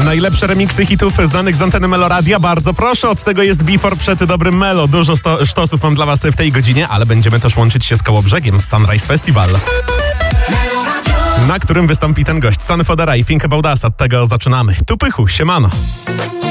Najlepsze remiksy hitów znanych z anteny Meloradia. Bardzo proszę, od tego jest Before przed dobrym Melo. Dużo sztosów mam dla was w tej godzinie, ale będziemy też łączyć się z Kołobrzegiem, z Sunrise Festival, na którym wystąpi ten gość, Son Fodera i Think About Us. Od tego zaczynamy. Tu Pychu, siemano.